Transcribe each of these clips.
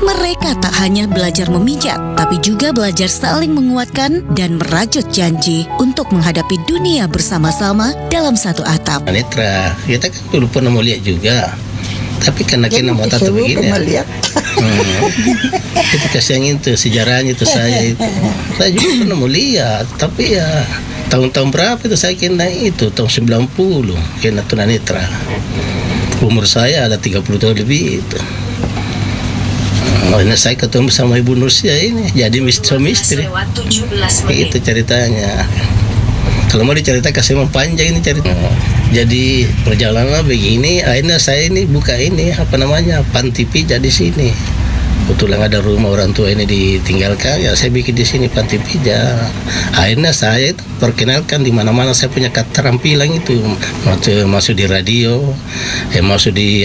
Mereka tak hanya belajar memijat, tapi juga belajar saling menguatkan dan merajut janji untuk menghadapi dunia bersama-sama dalam satu atap. Netra, kita kan dulu pernah mau lihat juga. Tapi karena kena mau tato begini itu kasihan itu sejarahnya itu saya juga pernah mau lihat. Tapi ya tahun-tahun berapa itu saya kena itu tahun 90 kena tunanetra. Umur saya ada 30 tahun lebih itu. Ini saya ketemu sama Ibu Nursia ini jadi suami istri. Itu ceritanya. Kalau mau diceritakan saya mau panjang ini ceritanya. Jadi perjalanan begini, akhirnya saya ini buka ini panti pijat di sini. Kebetulan ada rumah orang tua ini ditinggalkan, ya saya bikin di sini panti pijat. Akhirnya saya itu perkenalkan di mana-mana saya punya keterampilan itu, masuk di radio, masuk di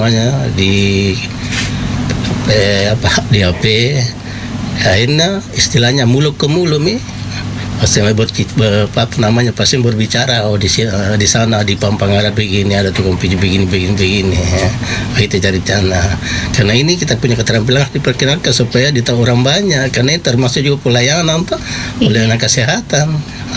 di HP. Akhirnya istilahnya mulut ke mulut pasti pasti berbicara di sana di Pampang ada begini, ada tukang pijat begini ya. Itu cari cana. Karena ini kita punya keterampilan diperkenalkan supaya ditahu orang banyak, karena ini termasuk juga pelayanan kesehatan.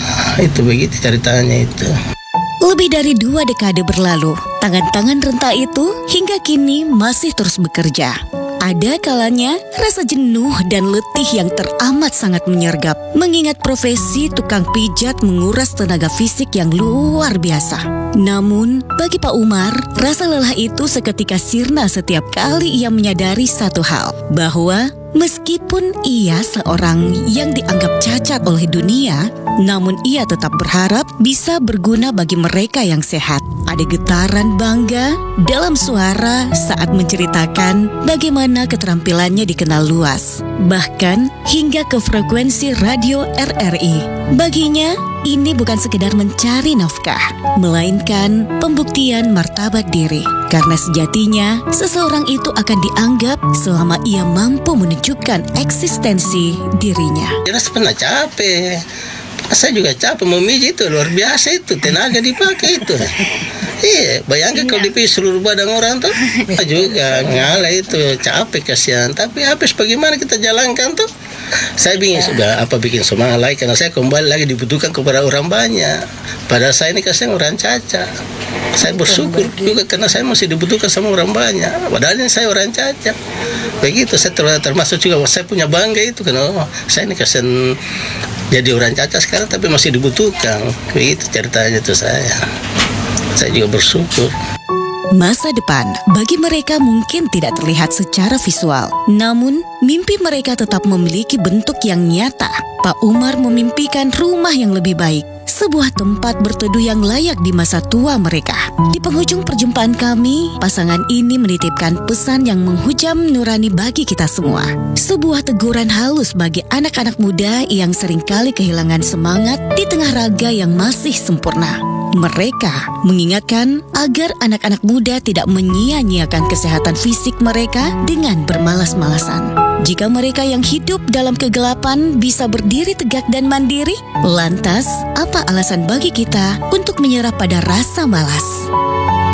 Itu begitu ceritanya itu. Lebih dari 2 dekade berlalu, tangan-tangan renta itu hingga kini masih terus bekerja. Ada kalanya rasa jenuh dan letih yang teramat sangat menyergap, mengingat profesi tukang pijat menguras tenaga fisik yang luar biasa. Namun, bagi Pak Umar, rasa lelah itu seketika sirna setiap kali ia menyadari satu hal, bahwa meskipun ia seorang yang dianggap cacat oleh dunia, namun ia tetap berharap bisa berguna bagi mereka yang sehat. Ada getaran bangga dalam suara saat menceritakan bagaimana keterampilannya dikenal luas, bahkan hingga ke frekuensi radio RRI. Baginya, ini bukan sekedar mencari nafkah, melainkan pembuktian martabat diri. Karena sejatinya, seseorang itu akan dianggap selama ia mampu menunjukkan eksistensi dirinya. Jelas pernah capek. Saya juga capek memijit itu, luar biasa itu, tenaga dipakai itu. Iya, bayangkan kalau dipijit seluruh badan orang tuh, juga ngalah itu, capek kasihan. Tapi habis bagaimana kita jalankan tuh? Saya bingung sudah bikin semangat lagi, karena saya kembali lagi dibutuhkan kepada orang banyak. Padahal saya ini kasihan orang cacat. Saya bersyukur juga karena saya masih dibutuhkan sama orang banyak. Padahal ini saya orang cacat. Begitu, saya termasuk juga saya punya bangga itu, karena saya ini kasihan jadi orang cacat sekarang tapi masih dibutuhkan. Begitu ceritanya itu saya. Saya juga bersyukur. Masa depan bagi mereka mungkin tidak terlihat secara visual, namun mimpi mereka tetap memiliki bentuk yang nyata. Pak Umar memimpikan rumah yang lebih baik, sebuah tempat berteduh yang layak di masa tua mereka. Di penghujung perjumpaan kami, pasangan ini menitipkan pesan yang menghujam nurani bagi kita semua. Sebuah teguran halus bagi anak-anak muda yang seringkali kehilangan semangat di tengah raga yang masih sempurna. Mereka mengingatkan agar anak-anak muda tidak menyia-nyiakan kesehatan fisik mereka dengan bermalas-malasan. Jika mereka yang hidup dalam kegelapan bisa berdiri tegak dan mandiri, lantas apa alasan bagi kita untuk menyerah pada rasa malas?